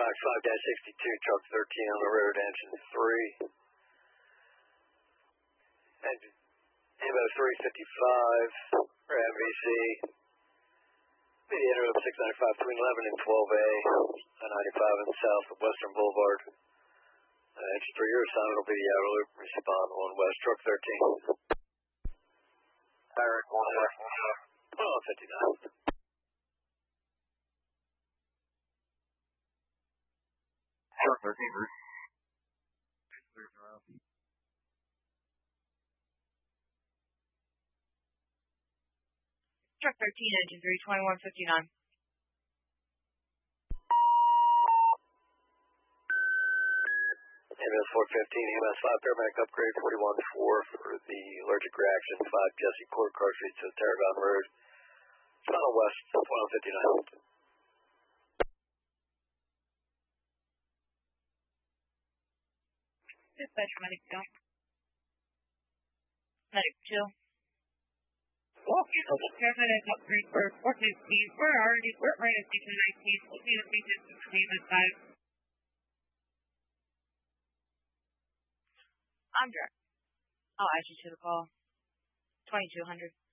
Max 5-62, truck 13 on the road, engine 3. Engine Evo 355 for MVC. Mediator of 695 between 11 and 12A, 95 in the south of Western Boulevard. Engine 3, your assignment will be the outer loop. Respond 1 West, truck 13. Eric 1 West, 59. Truck 13, Bruce. Truck 13, engine 3, 2159. Ambulance 415, EMS 5, paramedic upgrade 41-4 for the allergic reaction, 5 Jesse Court car seat to Tarragon Road. Final West, 1259. Dispatch, medic, don't. Medic, chill. Paramedic upgrade for 415. We're right at station 19. Looking at station 16 at 5. I'm direct. I'll add you to the call. 2200.